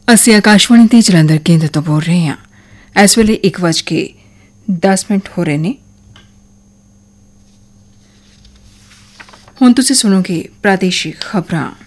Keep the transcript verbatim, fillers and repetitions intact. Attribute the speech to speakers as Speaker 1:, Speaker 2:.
Speaker 1: ਅਸੀਂ ਆਕਾਸ਼ਵਾਣੀ ਦੇ ਜਲੰਧਰ ਕੇਂਦਰ ਤੋਂ ਬੋਲ ਰਹੇ ਹਾਂ। ਇਸ ਵੇਲੇ ਇੱਕ ਵੱਜ ਕੇ ਦਸ ਮਿੰਟ ਹੋ ਰਹੇ ਨੇ। ਹੁਣ ਤੁਸੀਂ ਸੁਣੋਗੇ ਪ੍ਰਾਦੇਸ਼ਿਕ ਖਬਰਾਂ।